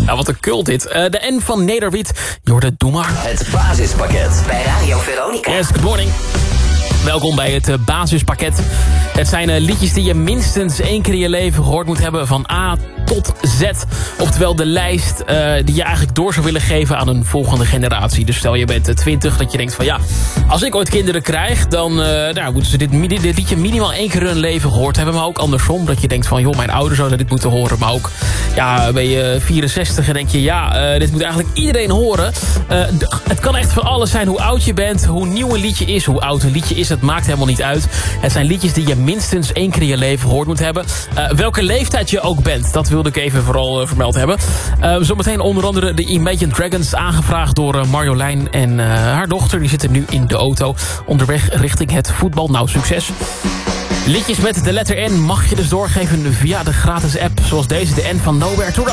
Nou, wat een cult dit. De N van Nederwiet. Jorde, doe maar. Het basispakket bij Radio Veronica. Yes, good morning. Welkom bij het basispakket. Het zijn liedjes die je minstens 1 keer in je leven gehoord moet hebben. Van A tot Z. Oftewel de lijst die je eigenlijk door zou willen geven aan een volgende generatie. Dus stel je bent 20 dat je denkt van ja, als ik ooit kinderen krijg, dan moeten ze dit liedje minimaal 1 keer in hun leven gehoord hebben. Maar ook andersom, dat je denkt van joh, mijn ouders zouden dit moeten horen. Maar ook, ja, ben je 64 en denk je ja, dit moet eigenlijk iedereen horen. Het kan echt van alles zijn hoe oud je bent, hoe nieuw een liedje is, hoe oud een liedje is. Het maakt helemaal niet uit. Het zijn liedjes die je minstens 1 keer in je leven gehoord moet hebben. Welke leeftijd je ook bent, dat wilde ik even vooral vermeld hebben. Zometeen onder andere de Imagine Dragons, aangevraagd door Marjolein en haar dochter. Die zitten nu in de auto onderweg richting het voetbal. Nou, succes. Liedjes met de letter N mag je dus doorgeven via de gratis app. Zoals deze, de N van Nowhere to Run.